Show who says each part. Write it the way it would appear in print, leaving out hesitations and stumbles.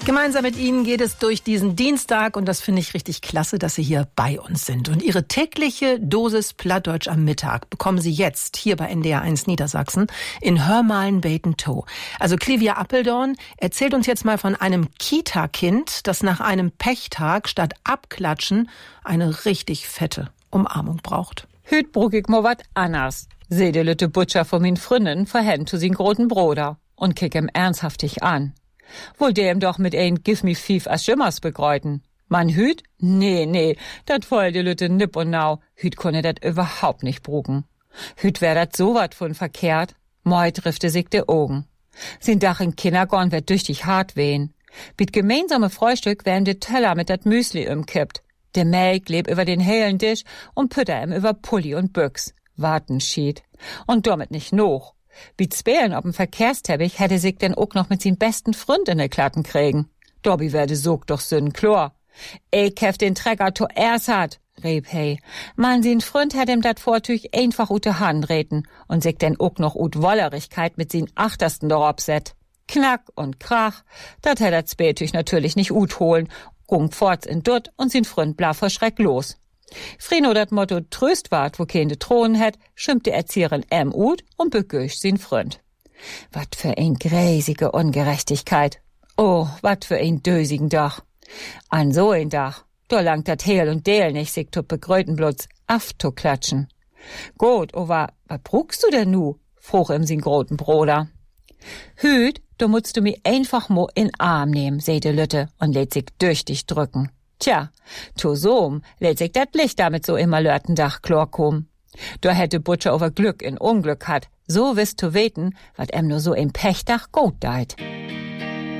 Speaker 1: Gemeinsam mit Ihnen geht es durch diesen Dienstag und das finde ich richtig klasse, dass Sie hier bei uns sind. Und Ihre tägliche Dosis Plattdeutsch am Mittag bekommen Sie jetzt hier bei NDR1 Niedersachsen in Hörmalen-Beten-Tow. Also Clivia Appeldorn erzählt uns jetzt mal von einem Kita-Kind, das nach einem Pechtag statt Abklatschen eine richtig fette Umarmung braucht.
Speaker 2: Hüt brug ich mo wat anders. Seh de lütte Butcher von min Fründen verhen zu sin groten Bruder und kick ihm ernsthaftig an. Wohl dem doch mit ein Give me fief as Schimmers begreuten. Man Hüt? Nee, dat voll de lütte nipp und nau. Hüt konne dat überhaupt nicht brugen. Hüt wär dat so wat von verkehrt. Moi triffte sich de Augen. Sin Dach in Kindergarten wird tüchtig hart wehen. Mit gemeinsame Frühstück werden de Teller mit dat Müsli umkippt. De Melk leb über den hellen Tisch und Pütter ihm über Pulli und Büchs. Warten schied. Und damit nicht noch. Wie Zpälen ob'm Verkehrsteppich hätte sich denn auch noch mit sin besten Freund in de Klatten kriegen. Dobby werde sog doch sünn Chlor. Ich hef den Trecker to erst hat, rieb hey. Man sin Freund hätt ihm dat Vortüch einfach ute Hand reten und sich denn auch noch ut Wollerigkeit mit sin Achtersten dorop set. Knack und Krach, dat hätt dat Zpätüch natürlich nicht ut holen, gung forts in Dutt und sin Freund bla vor Schreck los. Frino dat Motto Tröst wart, wo kein de Thronen hätt, schimmt die Erzieherin ut und begöscht sin Freund. Wat für ein gräsige Ungerechtigkeit. Oh, wat für ein dösigen Dach. An so ein Dach, da langt dat Heel und Deel nicht, sich to begrötenblutz aft to klatschen. Gut, wat brugst du denn nu? Fruch ihm sin groten Bruder. Hüt, du musst du mi einfach mo in Arm nehmen, seh de Lütte und lädt sich durch dich drücken. Tja, to so'm lädt sich dat Licht damit so immer Lörtendach Chlor kom. Da hätte Butcher over Glück in Unglück hat, so wisst to weten, wat em nur so im Pechtach gut deit.